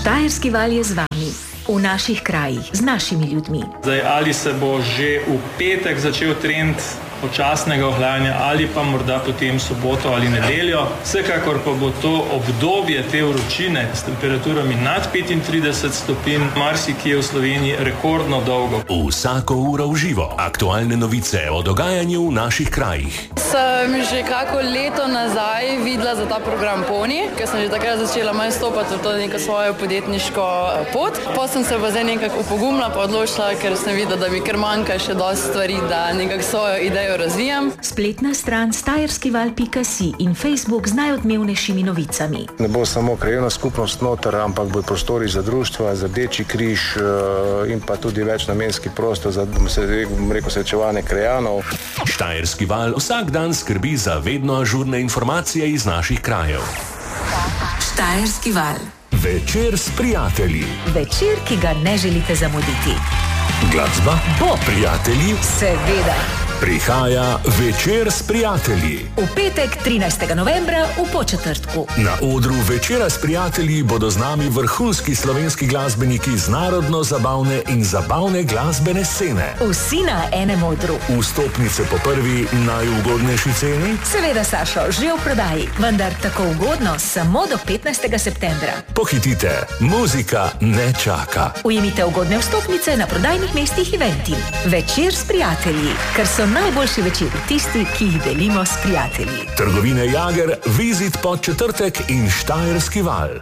Štajerski val je z vami, v naših krajih, z našimi ljudmi. Zdaj, ali se bo že v petek začel trend počasnega ohlajanja ali pa morda potem soboto ali nedeljo. Vsekakor pa bo to obdobje te vročine s temperaturami nad 35 stopinj marsikje v Sloveniji rekordno dolgo. Vsako uro v živo. Aktualne novice o dogajanju v naših krajih. Sem že kako leto nazaj videla za ta program Poni, ker sem že takrat začela malo stopati v to neko svojo podjetniško pot. Pa sem se pa zdaj nekako upogumila pa odločila, ker sem videla, da mi kar manjka še dosti stvari, da nekako svojo idejo razvijam. Spletna stran štajerskival.si in Facebook z najodmevnejšimi novicami. Ne bo samo krajevna skupnost noter, ampak bo prostori za društva, za Rdeči križ in pa tudi večnamenski prostor za srečevanje krajanov. Štajerski val vsak dan skrbi za vedno ažurne informacije iz naših krajev. Štajerski val. Večer s prijatelji. Večer, ki ga ne želite zamuditi. Glasba bo prijatelji. Seveda. Prihaja Večer s prijatelji. V petek 13. novembra v Podčetrtku. Na odru Večera s prijatelji bodo z nami vrhunski slovenski glasbeniki z narodno-zabavne in zabavne glasbene scene. Vsi na enem odru. Vstopnice po prvi najugodnejši ceni? Seveda, Sašo, že v prodaji, vendar tako ugodno samo do 15. septembra. Pohitite, muzika ne čaka. Ujemite ugodne vstopnice na prodajnih mestih Eventim. Večer s prijatelji, ker so najboljši večeri tisti, ki jih delimo s prijatelji. Trgovine Jager, Vizit Podčetrtek in Štajerski val.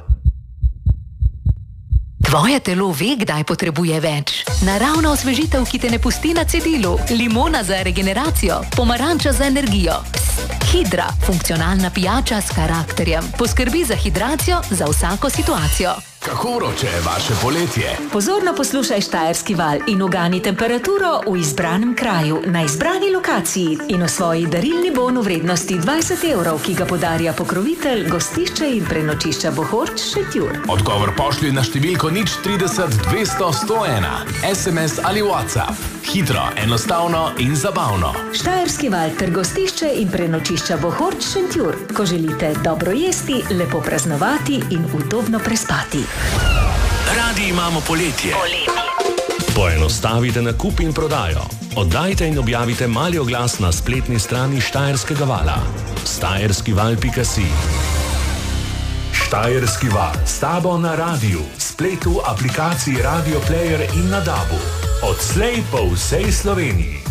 Tvoje telo ve, kdaj potrebuje več. Naravna osvežitev, ki te ne pusti na cedilu. Limona za regeneracijo. Pomaranča za energijo. Hidra, funkcionalna pijača s karakterjem. Poskrbi za hidracijo za vsako situacijo. Kako vroče je vaše poletje? Pozorno poslušaj Štajerski val in ugani temperaturo v izbranem kraju, na izbrani lokaciji in osvoji darilni bon v vrednosti 20 evrov, ki ga podarja pokrovitelj gostišča in prenočišča Bohorč Šentjur. Odgovor pošlji na številko 030 200 101, SMS ali WhatsApp. Hitro, enostavno in zabavno. Štajerski val ter gostišče in prenočišča Bohorč Šentjur. Ko želite dobro jesti, lepo praznovati in udobno prespati. Radi imamo poletje. Poenostavite nakup in prodajo. Oddajte in objavite mali oglas na spletni strani Štajerskega vala. štajerskival.si. Štajerski val s tabo na radiju, spletu, aplikaciji Radio Player in na DAB-u. Odslej po vsej Sloveniji.